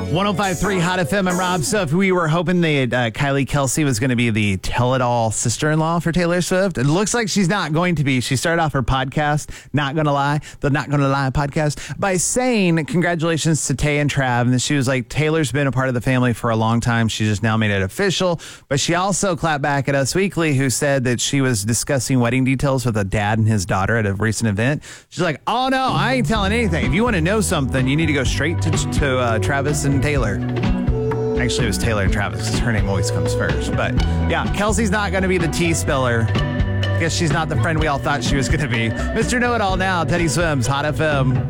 105.3 Hot FM. I'm Rob. So if we were hoping that Kylie Kelsey was going to be the tell-it-all sister-in-law for Taylor Swift, it looks like she's not going to be. She started off her podcast, Not Gonna Lie, the Not Gonna Lie podcast, by saying congratulations to Tay and Trav. And she was like, Taylor's been a part of the family for a long time. She just now made it official. But she also clapped back at Us Weekly, who said that she was discussing wedding details with a dad and his daughter at a recent event. She's like, oh no, I ain't telling anything. If you want to know something, you need to go straight to Travis and Taylor. Actually, it was Taylor and Travis because her name always comes first. But yeah, Kelsey's not going to be the tea spiller. I guess she's not the friend we all thought she was going to be. Mr. Know-It-All now, Teddy Swims, Hot FM.